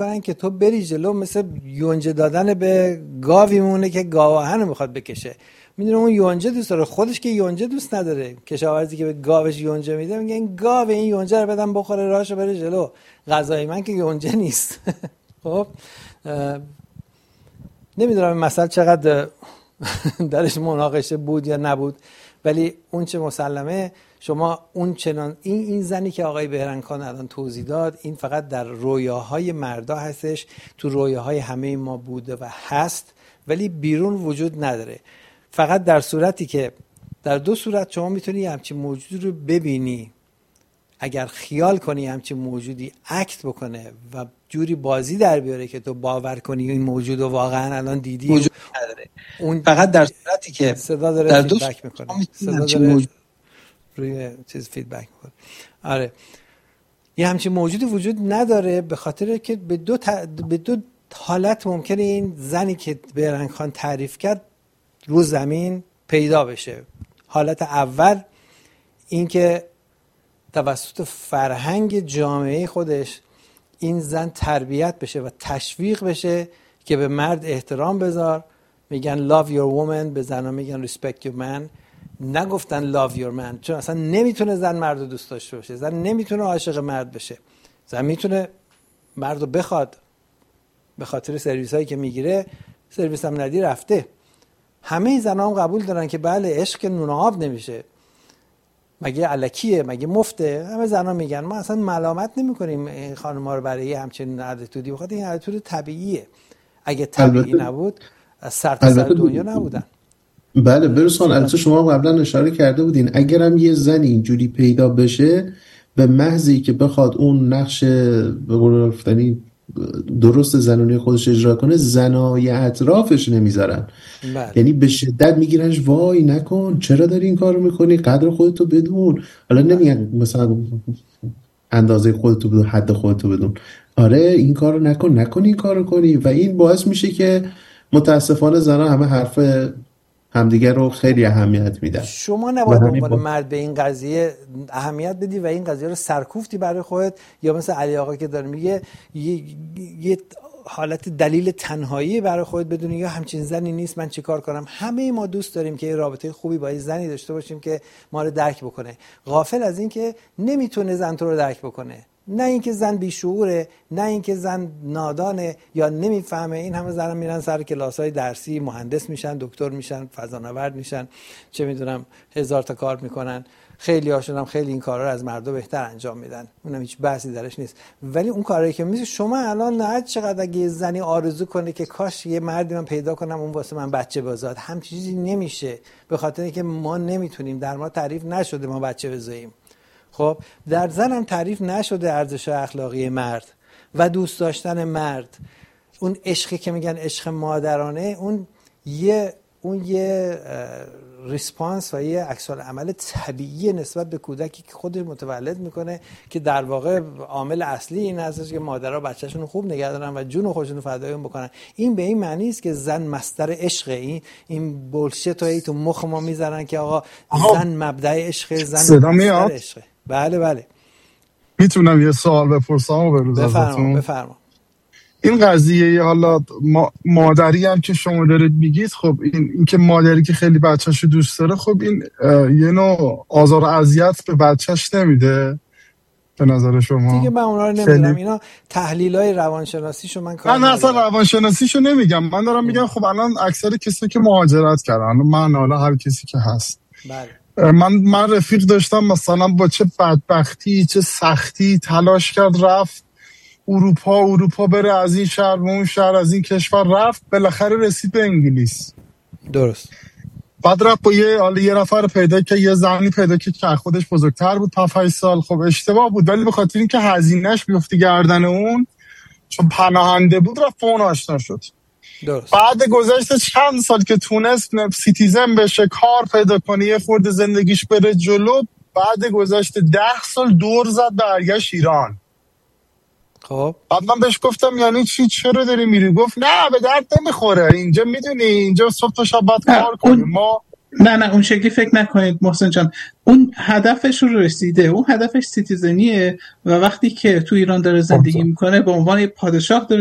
که تو بری جلو مثل یونجه دادن به گاوی مونه که گاوهن میخواد بکشه. میدونه اون یونجه دوست داره، خودش که یونجه دوست نداره. کشاورزی که به گاوش یونجه میده میگه این گاو این یونجه رو بدم بخوره راهشو بره جلو، غذای من که یونجه نیست. خب نمیدونم مثلا چقدر درش مناقشه بود یا نبود، ولی اون چه مسلمه شما اون چنان این زنی که آقای بهرنگخان الان توضیح داد، این فقط در رویاهای مردا هستش، تو رویاهای همه ما بوده و هست، ولی بیرون وجود نداره. فقط در صورتی که در دو صورت شما میتونی همچین موجودی رو ببینی، اگر خیال کنی همچین موجودی اکت بکنه و جوری بازی در بیاره که تو باور کنی این موجود رو واقعا الان دیدی، وجود نداره. اون فقط در صورتی که صدا داره در فیدبک میکنه، صدا داره روی چیز فیدبک میکنه. آره یه همچین موجودی وجود نداره، به خاطر که به دو حالت ممکنه این زنی که بهرنگخان تعریف کرد رو زمین پیدا بشه. حالت اول این که توسط فرهنگ جامعه خودش این زن تربیت بشه و تشویق بشه که به مرد احترام بذار، میگن love your woman، به زنها میگن respect your man، نگفتن love your man، چون اصلا نمیتونه زن مرد رو دوست داشته باشه، زن نمیتونه عاشق مرد بشه، زن میتونه مرد رو بخواد، به خاطر سرویس هایی که میگیره، سرویس هم ندی رفته. همه زنها هم قبول دارن که بله عشق نون آب نمیشه، مگه الکیه، مگه مفته. همه زنها میگن، ما اصلا ملامت نمیکنیم این خانم‌ها رو برای همچین اتیتودی، بخاطر این اتیتود طبیعیه. اگه طبیعی نبود از سر تا سر دنیا نبودن. بله برسان، البته شما قبلا اشاره کرده بودین اگرم یه زنی اینجوری پیدا بشه، به محضی که بخواد اون نقش به قول رفتنی درست زنونی خودش اجرا کنه، زنای اطرافش نمیذارن. یعنی به شدت میگیرنش، وای نکن، چرا داری این کارو میکنی، قدر خودتو بدون. حالا نمیگن مثلا اندازه خودتو بدون، حد خودتو بدون، آره این کارو نکن این کارو کنی. و این باعث میشه که متاسفانه زنها همه حرف همدیگر رو خیلی اهمیت میدن. شما نباید عنوان مرد به این قضیه اهمیت بدی و این قضیه رو سرکوفتی برای خودت، یا مثل علی آقا که داره میگه یه حالت دلیل تنهایی برای خودت بدونی یا همچین زنی نیست من چیکار کنم. همه ما دوست داریم که یه رابطه خوبی با یه زنی داشته باشیم که ما رو درک بکنه، غافل از این که نمیتونه زن تو رو درک بکنه. نه اینکه زن بیشعوره، نه اینکه زن نادانه یا نمیفهمه. این همه زن میرن سر کلاس‌های درسی، مهندس میشن، دکتر میشن، فضانورد میشن، چه میدونم هزار تا کار میکنن. خیلی هاشون هم خیلی این کارا رو از مردا بهتر انجام میدن، اونم هیچ بحثی درش نیست. ولی اون کاری که میشه شما الان نه چقدر اگه زنی آرزو کنه که کاش یه مردی من پیدا کنم اون واسه من بچه بزاد، هم چیزی نمیشه، به خاطر اینکه ما نمیتونیم، در ما تعریف نشده ما بچه بزاییم. خب در زن هم تعریف نشده ارزش اخلاقی مرد و دوست داشتن مرد. اون عشقی که میگن عشق مادرانه، اون یه ریسپانس و یه عکس العمل طبیعی نسبت به کودکی که خودش متولد میکنه، که در واقع عامل اصلی این هستش که مادرها بچه‌شون خوب نگه دارن و جون خودشون رو فدای اون بکنن. این به این معنی است که زن مصدر عشقه. این بولشت رو تو مخ ما میذارن که آقا زن مبدأ عشق، زن مصدر عشقه. بله میتونم یه سوال بپرسم و بروز ازتون؟ بفرما. این قضیه حالا مادری هم که شما دارید میگید، خب این که مادری که خیلی بچه‌شو دوست داره، خب این یه نوع آزار و اذیت به بچه‌ش نمیده به نظر شما؟ دیگه من اونا رو نمیدونم، اینا تحلیلای روانشناسیشو من کار من اصلا روانشناسیشو نمیگم، من دارم میگم خب الان اکثر کسی که مهاجرت کردن، من حالا هر کسی که هست، بله من رفیق داشتم مثلا با چه بدبختی چه سختی تلاش کرد رفت اروپا بره، از این شهر به اون شهر، از این کشور رفت، بالاخره رسید به انگلیس. درست. بعد رفت با یه نفر پیدا که یه زنی پیدا که خودش بزرگتر بود 5 سال. خب اشتباه بود، ولی به خاطر اینکه هزینه‌اش بیفته گردن اون، چون پناهنده بود، رفت با اون آشنا شد. درست. بعد گذشته چند سال که تونست سیتیزن بشه، کار پیدا کنه، یه خورده زندگیش بره جلو، بعد گذشته 10 سال دور زد برگشت ایران. خب بعد من بهش گفتم یعنی چی، چرا داری میری؟ گفت نه به درد نمیخوره، اینجا میدونی اینجا صبح تا شب باید کار کنیم، ما نه اون شکلی فکر نکنید محسن جان. اون هدفش رو رسیده، اون هدفش سیتیزنیه و وقتی که تو ایران داره زندگی میکنه به عنوان پادشاه داره